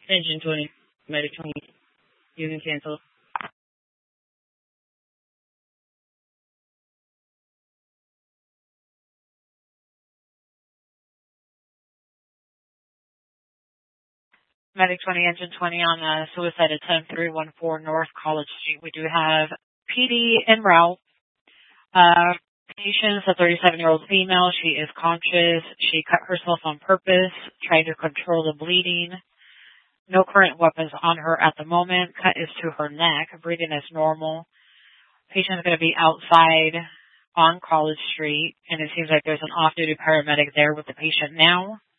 Engine 20, Medic 20, you can cancel. Medic 20, Engine 20 on suicide at 10314 North College Street. We do have PD en route. Patient is a 37-year-old female. She is conscious. She cut herself on purpose, trying to control the bleeding. No current weapons on her at the moment. Cut is to her neck. Breathing is normal. Patient is going to be outside on College Street, and it seems like there's an off-duty paramedic there with the patient now.